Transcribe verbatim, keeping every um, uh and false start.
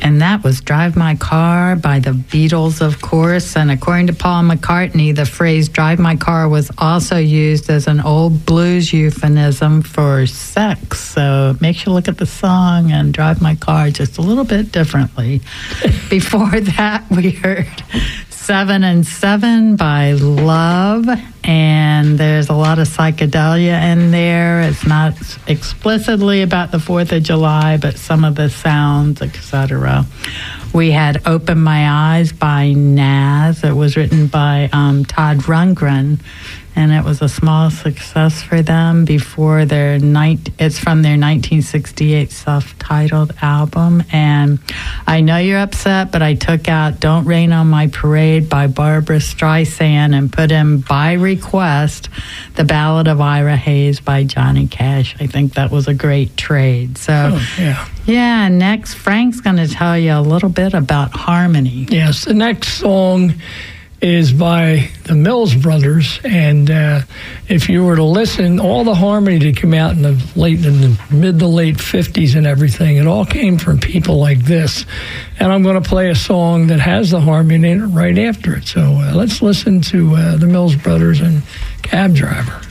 And that was Drive My Car by the Beatles, of course. And according to Paul McCartney, the phrase drive my car was also used as an old blues euphemism for sex. So it makes you look at the song and drive my car just a little bit differently. Before that, we heard Seven and Seven by Love, and there's a lot of psychedelia in there. It's not explicitly about the fourth of July, but some of the sounds, et cetera. We had Open My Eyes by Nas. It was written by um, Todd Rundgren, and it was a small success for them before their night. It's from their nineteen sixty-eight self-titled album. And I know you're upset, but I took out Don't Rain on My Parade by Barbara Streisand and put in, by request, The Ballad of Ira Hayes by Johnny Cash. I think that was a great trade. So, oh, yeah. Yeah, next, Frank's going to tell you a little bit about harmony. Yes, the next song is by the Mills Brothers, and uh, if you were to listen, all the harmony that came out in the late, in the mid to late fifties and everything, it all came from people like this. And I'm going to play a song that has the harmony in it right after it. So uh, let's listen to uh, the Mills Brothers and Cab Driver.